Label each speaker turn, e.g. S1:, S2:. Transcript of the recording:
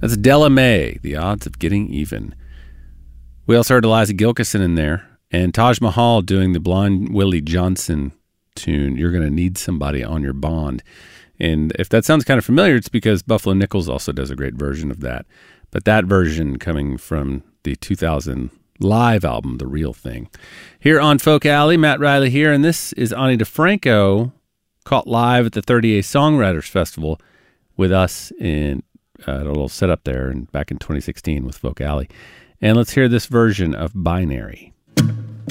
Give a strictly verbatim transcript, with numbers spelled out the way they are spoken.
S1: That's Della Mae, The Odds of Getting Even. We also heard Eliza Gilkyson in there, and Taj Mahal doing the Blind Willie Johnson tune, You're Gonna Need Somebody on Your Bond. And if that sounds kind of familiar, it's because Buffalo Nichols also does a great version of that. But that version coming from the two thousand live album, The Real Thing. Here on Folk Alley, Matt Riley here, and this is Ani DeFranco, caught live at the thirty-eighth Songwriters Festival with us in uh, a little setup there and back in twenty sixteen with Folk Alley. And let's hear this version of Binary.